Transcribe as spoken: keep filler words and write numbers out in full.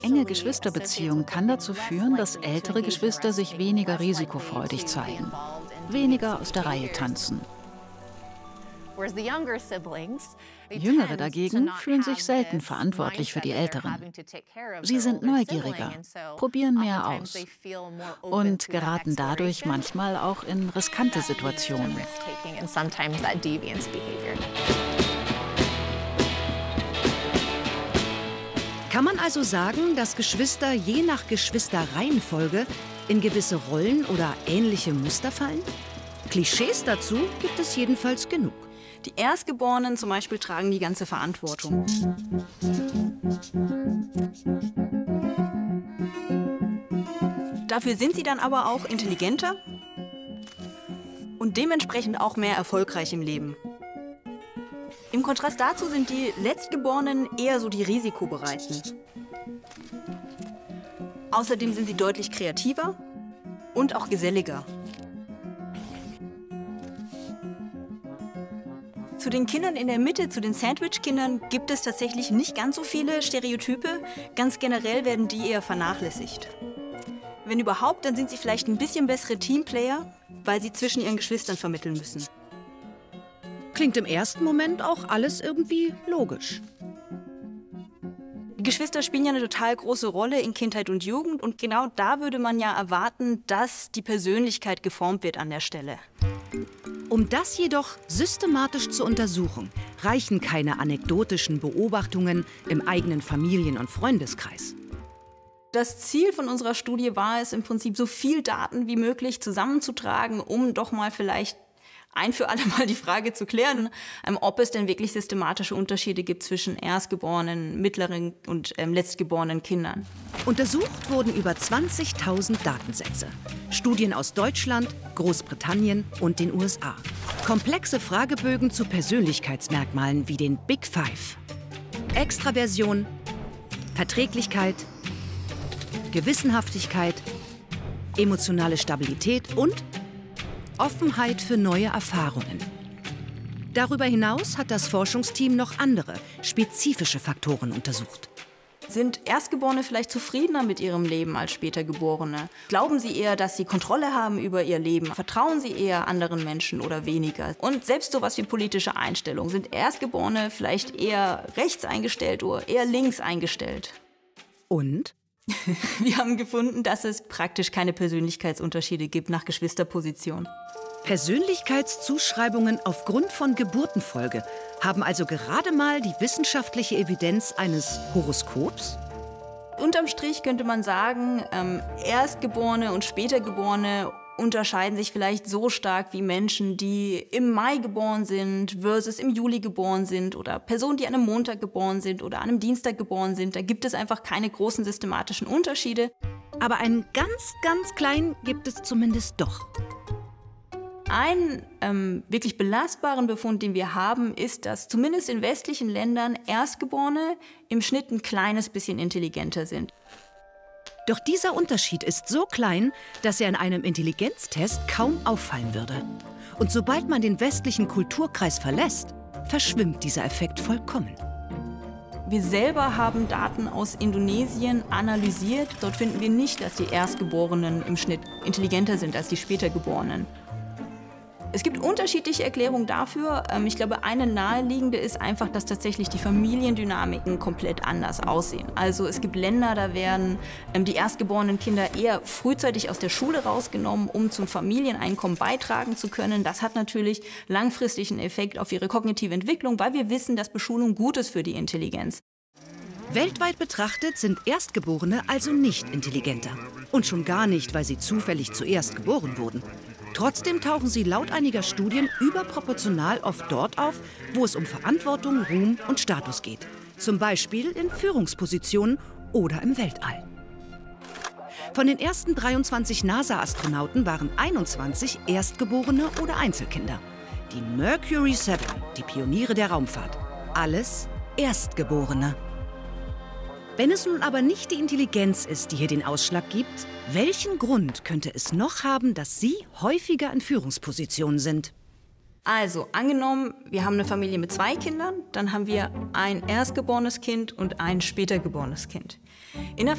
Enge Geschwisterbeziehung kann dazu führen, dass ältere Geschwister sich weniger risikofreudig zeigen, weniger aus der Reihe tanzen. Jüngere dagegen fühlen sich selten verantwortlich für die Älteren. Sie sind neugieriger, probieren mehr aus und geraten dadurch manchmal auch in riskante Situationen. Kann man also sagen, dass Geschwister je nach Geschwisterreihenfolge in gewisse Rollen oder ähnliche Muster fallen? Klischees dazu gibt es jedenfalls genug. Die Erstgeborenen zum Beispiel tragen die ganze Verantwortung. Dafür sind sie dann aber auch intelligenter und dementsprechend auch mehr erfolgreich im Leben. Im Kontrast dazu sind die Letztgeborenen eher so die Risikobereiten. Außerdem sind sie deutlich kreativer und auch geselliger. Zu den Kindern in der Mitte, zu den Sandwich-Kindern, gibt es tatsächlich nicht ganz so viele Stereotype. Ganz generell werden die eher vernachlässigt. Wenn überhaupt, dann sind sie vielleicht ein bisschen bessere Teamplayer, weil sie zwischen ihren Geschwistern vermitteln müssen. Klingt im ersten Moment auch alles irgendwie logisch. Die Geschwister spielen ja eine total große Rolle in Kindheit und Jugend. Und genau da würde man ja erwarten, dass die Persönlichkeit geformt wird an der Stelle. Um das jedoch systematisch zu untersuchen, reichen keine anekdotischen Beobachtungen im eigenen Familien- und Freundeskreis. Das Ziel von unserer Studie war es im Prinzip, so viel Daten wie möglich zusammenzutragen, um doch mal vielleicht ein für alle Mal die Frage zu klären, ob es denn wirklich systematische Unterschiede gibt zwischen erstgeborenen, mittleren und ähm, letztgeborenen Kindern. Untersucht wurden über zwanzigtausend Datensätze. Studien aus Deutschland, Großbritannien und den U S A. Komplexe Fragebögen zu Persönlichkeitsmerkmalen wie den Big Five. Extraversion, Verträglichkeit, Gewissenhaftigkeit, emotionale Stabilität und Offenheit für neue Erfahrungen. Darüber hinaus hat das Forschungsteam noch andere, spezifische Faktoren untersucht. Sind Erstgeborene vielleicht zufriedener mit ihrem Leben als später Geborene? Glauben sie eher, dass sie Kontrolle haben über ihr Leben? Vertrauen sie eher anderen Menschen oder weniger? Und selbst sowas wie politische Einstellung. Sind Erstgeborene vielleicht eher rechts eingestellt oder eher links eingestellt? Und? Wir haben gefunden, dass es praktisch keine Persönlichkeitsunterschiede gibt nach Geschwisterposition. Persönlichkeitszuschreibungen aufgrund von Geburtenfolge haben also gerade mal die wissenschaftliche Evidenz eines Horoskops? Unterm Strich könnte man sagen, ähm, Erstgeborene und Spätergeborene unterscheiden sich vielleicht so stark wie Menschen, die im Mai geboren sind versus im Juli geboren sind oder Personen, die an einem Montag geboren sind oder an einem Dienstag geboren sind. Da gibt es einfach keine großen systematischen Unterschiede. Aber einen ganz, ganz kleinen gibt es zumindest doch. Ein ähm, wirklich belastbaren Befund, den wir haben, ist, dass zumindest in westlichen Ländern Erstgeborene im Schnitt ein kleines bisschen intelligenter sind. Doch dieser Unterschied ist so klein, dass er in einem Intelligenztest kaum auffallen würde. Und sobald man den westlichen Kulturkreis verlässt, verschwimmt dieser Effekt vollkommen. Wir selber haben Daten aus Indonesien analysiert. Dort finden wir nicht, dass die Erstgeborenen im Schnitt intelligenter sind als die Spätergeborenen. Es gibt unterschiedliche Erklärungen dafür. Ich glaube, eine naheliegende ist einfach, dass tatsächlich die Familiendynamiken komplett anders aussehen. Also es gibt Länder, da werden die erstgeborenen Kinder eher frühzeitig aus der Schule rausgenommen, um zum Familieneinkommen beitragen zu können. Das hat natürlich langfristig einen Effekt auf ihre kognitive Entwicklung, weil wir wissen, dass Beschulung gut ist für die Intelligenz. Weltweit betrachtet sind Erstgeborene also nicht intelligenter. Und schon gar nicht, weil sie zufällig zuerst geboren wurden. Trotzdem tauchen sie laut einiger Studien überproportional oft dort auf, wo es um Verantwortung, Ruhm und Status geht. Zum Beispiel in Führungspositionen oder im Weltall. Von den ersten dreiundzwanzig NASA-Astronauten waren einundzwanzig Erstgeborene oder Einzelkinder. Die Mercury sieben, die Pioniere der Raumfahrt. Alles Erstgeborene. Wenn es nun aber nicht die Intelligenz ist, die hier den Ausschlag gibt, welchen Grund könnte es noch haben, dass Sie häufiger in Führungspositionen sind? Also, angenommen, wir haben eine Familie mit zwei Kindern, dann haben wir ein erstgeborenes Kind und ein später geborenes Kind. In der